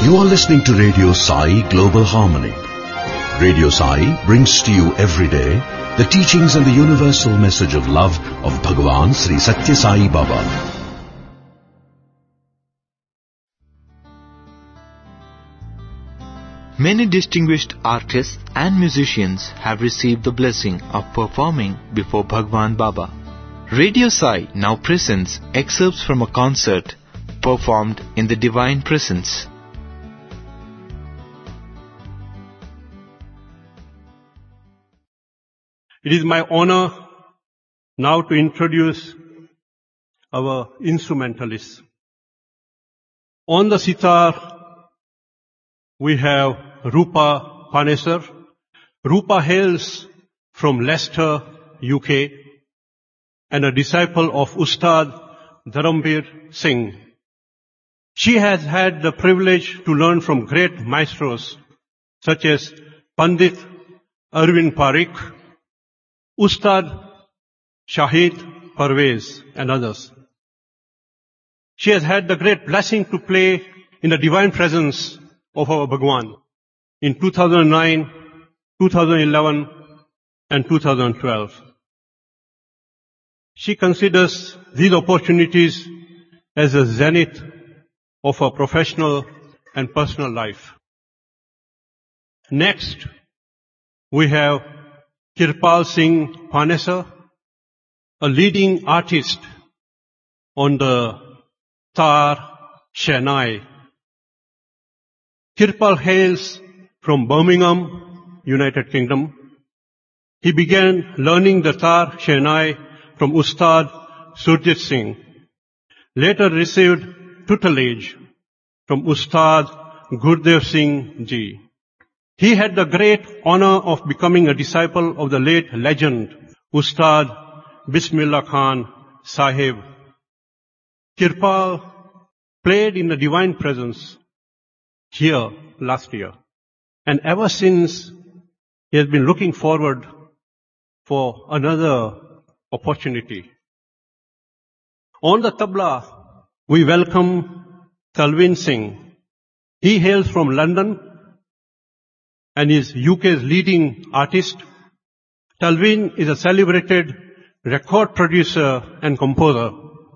You are listening to Radio Sai Global Harmony. Radio Sai brings to you every day the teachings and the universal message of love of Bhagavan Sri Satya Sai Baba. Many distinguished artists and musicians have received the blessing of performing before Bhagwan Baba. Radio Sai now presents excerpts from a concert performed in the Divine Presence. It is my honor now to introduce our instrumentalists. On the sitar, we have Rupa Panesar. Rupa hails from Leicester, UK, and a disciple of Ustad Dharambir Singh. She has had the privilege to learn from great maestros such as Pandit Arvind Parikh, Ustad Shahid Parvez, and others. She has had the great blessing to play in the divine presence of our Bhagwan in 2009, 2011, and 2012. She considers these opportunities as a zenith of her professional and personal life. Next, we have Kirpal Singh Panesar, a leading artist on the tar Shehnai. Kirpal hails from Birmingham, United Kingdom. He began learning the tar Shehnai from Ustad Surjit Singh. Later received tutelage from Ustad Gurdev Singh Ji. He had the great honor of becoming a disciple of the late legend, Ustad Bismillah Khan Sahib. Kirpal played in the divine presence here last year. And ever since, he has been looking forward for another opportunity. On the tabla, we welcome Talvin Singh. He hails from London and is UK's leading artist. Talvin is a celebrated record producer and composer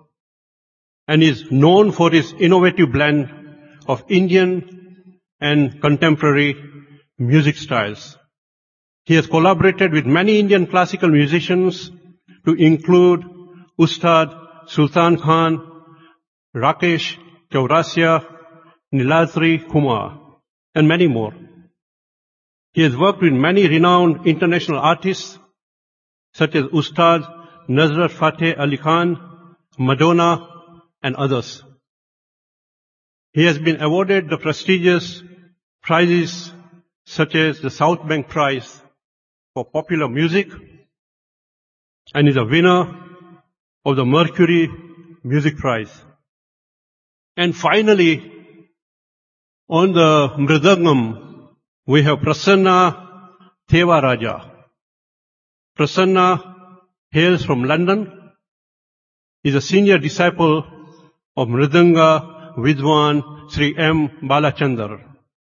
and is known for his innovative blend of Indian and contemporary music styles. He has collaborated with many Indian classical musicians to include Ustad Sultan Khan, Rakesh Chaurasia, Niladri Kumar, and many more. He has worked with many renowned international artists such as Ustad Nusrat Fateh Ali Khan, Madonna, and others. He has been awarded the prestigious prizes such as the South Bank Prize for Popular Music and is a winner of the Mercury Music Prize. And finally, on the Mridangam, we have Prasanna Thevaraja. Prasanna hails from London, is a senior disciple of Mridanga Vidwan Sri M. Balachandar.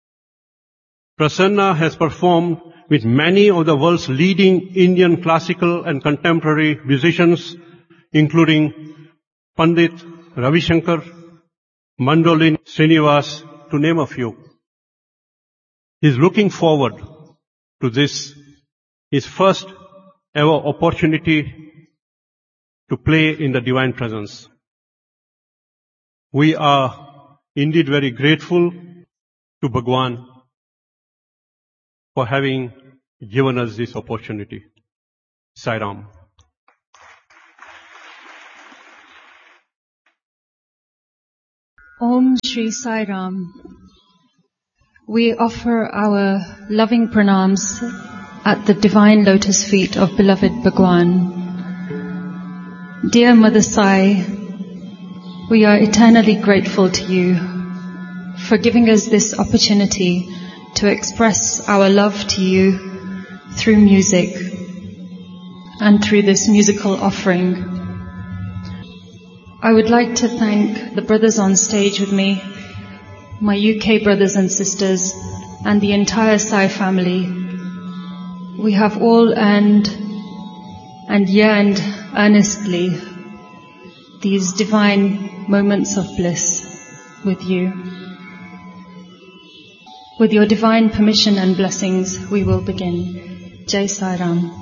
Prasanna has performed with many of the world's leading Indian classical and contemporary musicians, including Pandit Ravi Shankar, Mandolin Srinivas, to name a few. He is looking forward to this, his first ever opportunity to play in the divine presence. We are indeed very grateful to Bhagwan for having given us this opportunity. Sai Ram. Om Shri Sai Ram. We offer our loving pranams at the divine lotus feet of beloved Bhagwan. Dear Mother Sai, we are eternally grateful to you for giving us this opportunity to express our love to you through music and through this musical offering. I would like to thank the brothers on stage with me, my UK brothers and sisters, and the entire Sai family, we have all earned and yearned earnestly these divine moments of bliss with you. With your divine permission and blessings, we will begin. Jai Sai Ram.